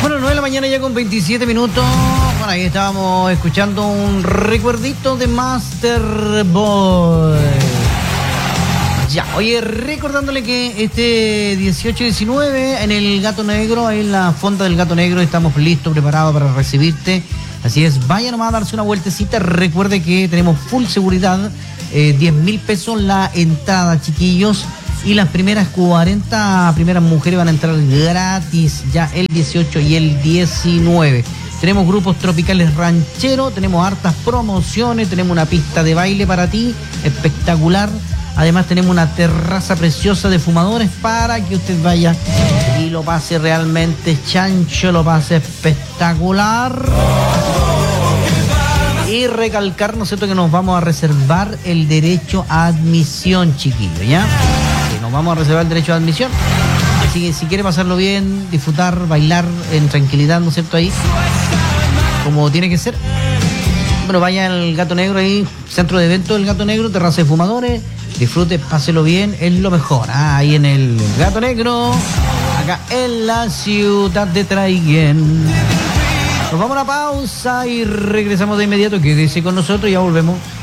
Bueno, 9 de la mañana ya con 27 minutos. Bueno, ahí estábamos escuchando un recuerdito de Master Boy. Ya, oye, recordándole que este 18-19 en el Gato Negro, ahí en la fonda del Gato Negro, estamos listos, preparados para recibirte. Así es, vaya nomás a darse una vueltecita. Recuerde que tenemos full seguridad, 10.000 pesos la entrada, chiquillos. Y las primeras 40 primeras mujeres van a entrar gratis ya el 18 y el 19. Tenemos grupos tropicales rancheros, tenemos hartas promociones, tenemos una pista de baile para ti, espectacular. Además tenemos una terraza preciosa de fumadores para que usted vaya y lo pase realmente chancho, lo pase espectacular. Y recalcar, ¿no es cierto?, que nos vamos a reservar el derecho a admisión, chiquillo, ¿ya? Que nos vamos a reservar el derecho a admisión. Así que si quiere pasarlo bien, disfrutar, bailar en tranquilidad, ¿no es cierto?, ahí, como tiene que ser. Bueno, vaya al Gato Negro ahí, centro de eventos del Gato Negro, terraza de fumadores, disfrute, páselo bien, es lo mejor. Ahí en el Gato Negro, acá en la ciudad de Traiguén. Nos vamos a una pausa y regresamos de inmediato. Quédese con nosotros y ya volvemos.